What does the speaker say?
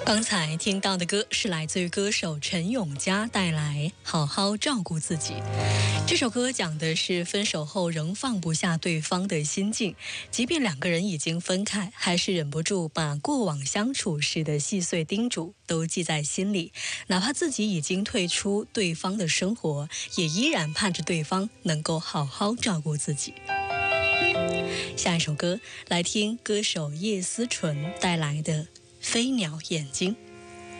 刚才听到的歌是来自于歌手陈永嘉带来《好好照顾自己》。这首歌讲的是分手后仍放不下对方的心境，即便两个人已经分开，还是忍不住把过往相处时的细碎叮嘱都记在心里，哪怕自己已经退出对方的生活，也依然盼着对方能够好好照顾自己。下一首歌来听歌手叶思纯带来的《飞鸟眼睛》。